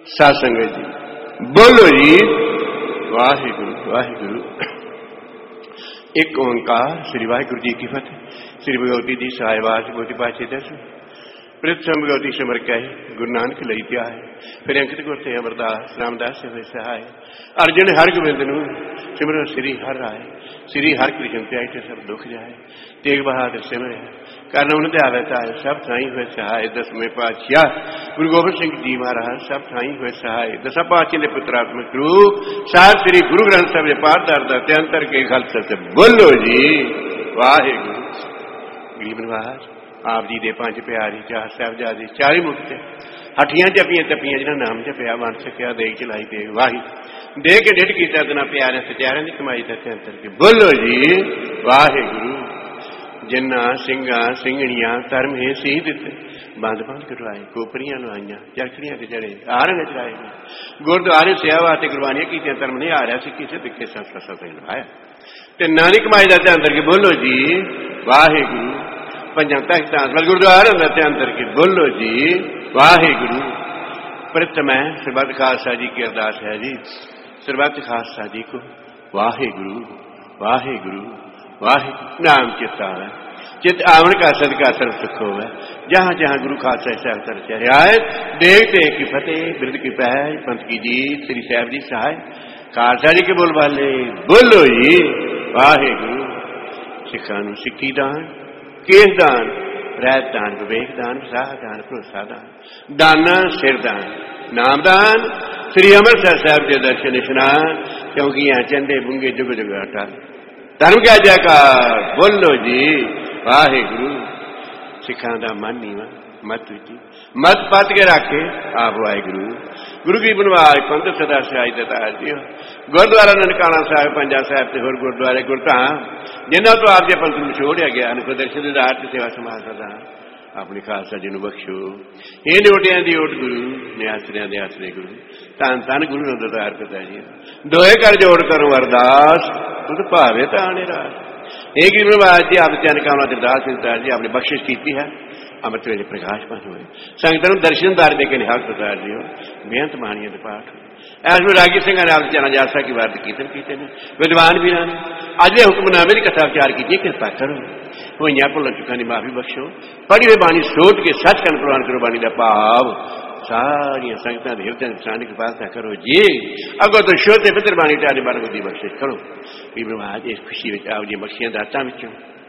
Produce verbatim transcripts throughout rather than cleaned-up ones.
साध संगत जी बोलो जी वाहिगुरु वाहिगुरु। एक ओंकार श्री वाहिगुरु जी की फतेह। श्री भगवती जी सहायवास भगवती पाचे दर्शन प्रथम भगवती सिमर कहे गुरु नानक लई पिया है। फिर अंकित गुर थे अमरदास रामदास से सहाय। अर्जुन हर गोबिंद नूं सिमरो श्री हर राय। श्री हर कृष्ण त्याय ते सब दुख जाए। तेग बहादुर सिमर कारण उन ध्यावे ताय सब थाई हुए सहाय। दसवें पातशाह गुरु गोबिंद सिंह जी महाराज सब थाई हुए सहाय। दसा पातशाह ने पुत्रात्मक रूप सार श्री गुरु ग्रंथ साहिब दे पाठ दरदा ते अंतर के खालसा से बोलो जी वाहिगुरु। गरीब नवाज आप जी दे पंज प्यारी चार साहिबजादे चाली मुक्त हठियां जपियां तपियां जिन्हां नाम जपिया बन सकिया देख चलाई दे वाही दे के डेढ़ कीता दिना प्यारे सत्यारियां दी कमाई दा अंतर के बोलो जी वाहिगुरु। जिन्ना सिंगा सिंगणियां धर्म है सी दिते बंद बंद करवाए कोपरियां लवाइयां चरखड़ियां ते चढ़े आरंग चढ़ाए गुरुद्वारे सेवा ते गुरबानियां कीतियां धर्म नहीं आ रहा सी किसे दिखे सब सब लवाया ते नानी कमाई दा अंतर के बोलो जी वाहिगुरु। पंजा तख्तां गुरुद्वारे अंदर अंतर के बोलो जी वाहिगुरु। प्रथम है सरबत खालसा जी की अरदास है जी। सरबत खालसा जी को वाहिगुरु वाहिगुरु वाहिगुरु नाम चित्ता है चित आवन का सदका सर्व सुख हो। जहां जहां गुरु खालसा साहब तर चरियाए देखते की फतेह बिरद की पहल पंथ की जीत श्री साहब जी सहाय। खालसा जी के बोल वाले बोलो जी वाहिगुरु। सिखा नूं सिक्खी दान केस दान रहत दान विवेक दान विसाह दान भरोसा दान दाना सिर दान नाम दान श्री अमृतसर साहब के दर्शन स्नान क्योंकि यहाँ चंदे बुंगे जुग जुग अटल धर्म क्या जयकार बोलो जी वाहिगुरु। सिखा दा मन नीवा मत जी मत पत के रखे आप वाहिगुरु। गुरु की बनवाज पंथ सदा सिहाई दतार जी गुरुद्वारा ननकाना साहिब पंजा साहिब ते होर गुरुद्वारे गुरधाम जिन्हों तो आपके पंथ में छोड़िया गया को दर्शन दार ते सेवा संभाल सदा अपने खालसा जी बख्शो। ये लोटिया की ओट गुरु ने आसरिया के आसरे गुरु धन धन गुरु ने दतार पिता जी दोए कर जोड़ करो अरदास तुझ भावे ताने रास। एक रिवाज जी आप चनकाना दास दतार जी आपने बख्शिश की है अमृत वेले प्रकाश पाठ हुए संगत दर्शन दार दे के निहाल दतार जी बेहंत बाणिया के पाठ ऐस रागी सिंह ने आप चना जासा की वार्ता कीर्तन किए विद्वान वीर ने अज हुक्मनामे की कथा विचार की कृपा करो हुई भुल चुका की माफी बख्शो पढ़ी हुई बाणी सोच के सच कन प्रवान करो बाणी का भाव सारिया संगत हिरदय सानी कृपालता करो जी अगो तो श्रोते पितर बाणी टाने बार बुद्धि बख्शिश करो। आज इस खुशी में आओ जी बख्शियां दातां विचों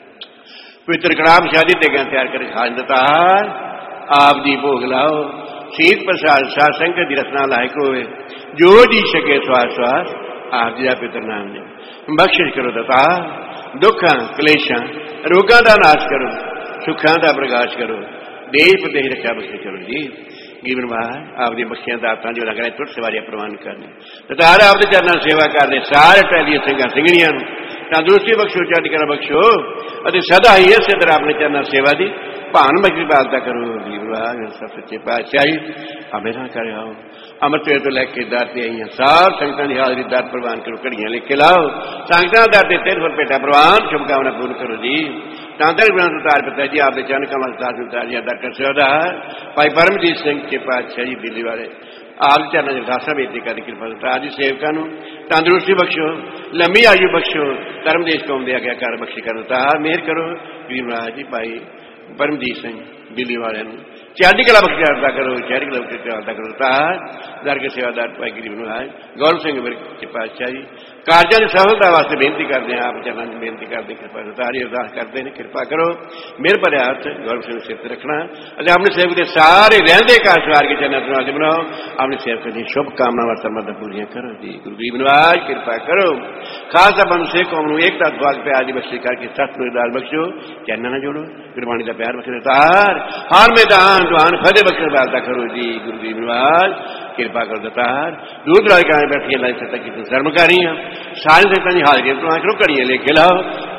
पवित्र कड़ाह शादी ते गए तैयार कर खान दतार आप जी भोग लाओ शीत प्रसाद साध संगत की रचना लायक होवे जो जी सके श्वास श्वास आप जी का पितर नाम ने बख्शिश करो दतार। दुखा कलेशा रोगा का नाश करो सुखा का प्रकाश करो देश प्रदेश रक्षा बख्शिश करो जी। जीवन महाराज आपकी बख्शियां दातां जो लग रहा है तुट सवारियां प्रवान करने दतार आपके चरणों सेवा करने सारे टहलियां सिंघां सिंघणियां तंदुरुस्ती बख्शो चढ़ कर बख्शो सदा ही इस तरह अपने चरणों सेवा की भान बख्शी पालता करो। सब सच्चे पातशाही अमेरा कर आओ अमृत वेले तो लैके दर से आई सार संगतां की हाजरी दर प्रवान करो घड़ियां लिखे लाओ संगतां दर से तेरे फल पेटा प्रवान शुभकामना पूर्ण करो जी। तांतर ग्रंथ उतार पिता जी आपके चरण कमल दास उतार जी दर कर सेवादार भाई परमजीत सिंह के पातशाही दिल्ली वाले आप चरण दासा बेनती कर कृपा आज सेवकों को तंदुरुस्ती बख्शो लंबी आयु बख्शो धर्म देश कौम दे आज्ञा कर बख्शी करो तार मेहर करो। वीर महाराज जी भाई परमजीत सिंह दिल्ली वाले चढ़ी कला बख्शी करता करो चढ़ी कला बख्शी करता करो तार दर के सेवादार भाई गरीब महाराज गौरव सिंह मेरे पातशाह जी कार्यों की सफलता वास्ते बेनती करते हैं आप चरणों में बेनती करते कृपा तारी अरदास करते हैं कृपा करो मेरे भरे हाथ गौरव सिंह सिर से रखना अरे अपने सेवक के सारे रहते का सवार के चरण से बनाओ अपने सेवक की शुभकामना व समर्थ पूरियां करो जी। गुरु गरीब नवाज कृपा करो खालसा बंद से कौम एकता द्वाग पे आदि बख्शी करके सत दाल बख्शो चैन न जोड़ो गुरबाणी का प्यार बख्शो तार हार मैदान दुआन फते बख्शो बालता करो जी। गुरु गरीब नवाज कृपा करो दतार दूर दराज का बैठी अल्लाह सत्ता की शर्मकारी सारे संगतां दी हाजरी प्रवान करो घड़ियां लेके लाओ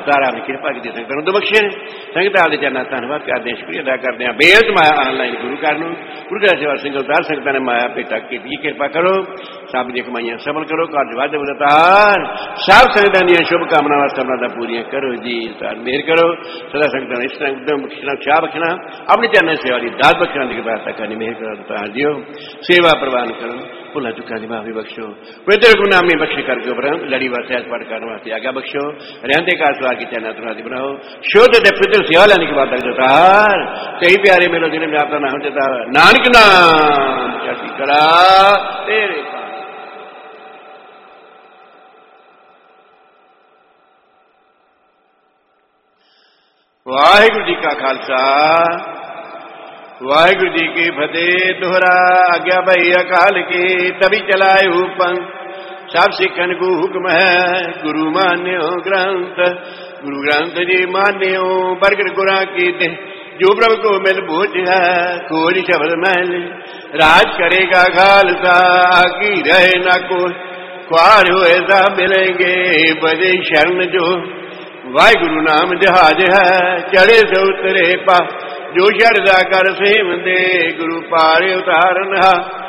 दातार आपकी कृपा की संगत ਨੂੰ ਬਖਸ਼ੇ ਸੰਗਤ ਆਪਦੇ ਚਰਨਾਂ ਧੰਨਵਾਦ ਕਰਦੇ ਸ਼ੁਕਰੀਆ ਅਦਾ ਕਰਦੇ ਹਾਂ ਬੇਅੰਤ ਮਾਇਆ ਆਨਲਾਈਨ ਗੁਰੂ ਘਰ ਨੂੰ ਗੁਰੂ ਘਰ ਸੇਵਾ ਸਿੰਘ ਉਤਾਰ ਸੰਗਤਾਂ ਨੇ ਮਾਇਆ ਭੇਟਾ ਕੀਤੀ ਕਿਰਪਾ ਕਰੋ ਸਭ ਦੀਆਂ ਕਮਾਈਆਂ ਸਫਲ ਕਰੋ ਕਾਰਜ ਵਾਧ ਬਲਤਾਰ ਸਭ ਸੰਗਤਾਂ ਦੀਆਂ ਸ਼ੁਭ ਕਾਮਨਾਵਾਂ ਸਭਨਾਂ ਦਾ ਪੂਰੀਆਂ ਕਰੋ ਜੀ ਤਾਰ ਮਿਹਰ ਕਰੋ ਸਦਾ ਸੰਗਤਾਂ ਇਸ ਤਰ੍ਹਾਂ ਉਦਮ ਬਖਸ਼ਣਾ ਚਾਹ ਬਖਸ਼ਣਾ ਆਪਣੇ ਚਰਨਾਂ ਸੇਵਾ ਦੀ ਦਾਤ ਬਖਸ਼ਣ ਦੀ ਕਿਰਪਾ ਕਰਨੀ ਮਿਹਰ ਕਰੋ ਤਾਰ ਦਿਓ ਸੇਵਾ ਪ੍ਰਵਾਨ ਕਰੋ ਭੁੱਲਾਂ ਚੁੱਕਾਂ ਦੀ ਮਾਫੀ ਬਖਸ਼ੋ ਪਵਿੱਤਰ ਗੁਰਨਾਮੀ ਬਖਸ਼ੀ ਕਰਕੇ ਉਪਰੰਤ ਲੜੀ ਵਾਸਤੇ ਅੱਜ ਪਾਠ ਕਰਨ ਵਾਸਤੇ ਆਗਾ ਬਖਸ਼ੋ ਰਹਿੰਦੇ ਕਾਰ ਸਵਾਰ की चैनल तुरादी बनाओ शुद्ध ते पवित्र सेवा लेने की बात है तार कई प्यारे मेलो जिन्हें में आपका नाम देता नानक नाम चढ़ती कला तेरे वाहिगुरु जी का खालसा वाहिगुरु जी की फतेह दोहरा आज्ञा भई अकाल की तभी चलाए हुपंग सब सिखन को हुक्म है गुरु मान्यो ग्रंथ गुरु ग्रंथ जी मान्यो बरगड़ गुरा की दे जो प्रभु को मिल भोज है खोज शब्द महल राज करेगा खालसा की रहे ना को ख्वार हुए सा मिलेंगे बजे शरण जो वाहिगुरु नाम जहाज है चढ़े से उतरे पा जो शरदा कर सेम दे गुरु पारे उतारन